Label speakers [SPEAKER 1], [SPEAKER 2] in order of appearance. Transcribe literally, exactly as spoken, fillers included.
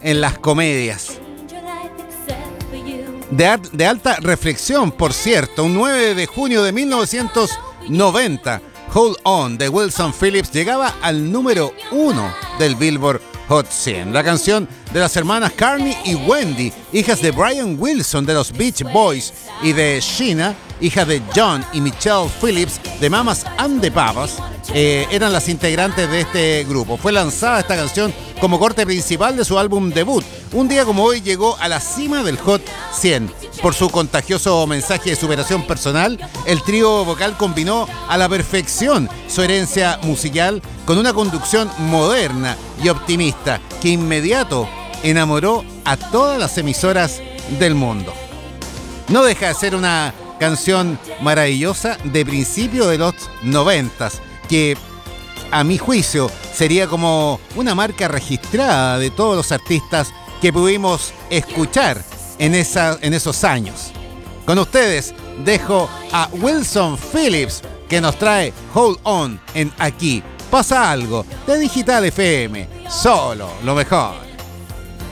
[SPEAKER 1] en las comedias. De, ar- de alta reflexión, por cierto, un nueve de junio de mil novecientos noventa, Hold On de Wilson Phillips llegaba al número uno del Billboard Hot cien. La canción de las hermanas Carney y Wendy, hijas de Brian Wilson de los Beach Boys, y de Sheena, hija de John y Michelle Phillips de Mamas and the Papas, eh, eran las integrantes de este grupo. Fue lanzada esta canción como corte principal de su álbum debut. Un día como hoy llegó a la cima del Hot cien. Por su contagioso mensaje de superación personal, el trío vocal combinó a la perfección su herencia musical con una conducción moderna y optimista que inmediato enamoró a todas las emisoras del mundo. No deja de ser una canción maravillosa de principio de los noventas, que a mi juicio sería como una marca registrada de todos los artistas que pudimos escuchar en, esa, en esos años. Con ustedes dejo a Wilson Phillips, que nos trae Hold On en Aquí Pasa Algo de Digital F M. Solo lo mejor.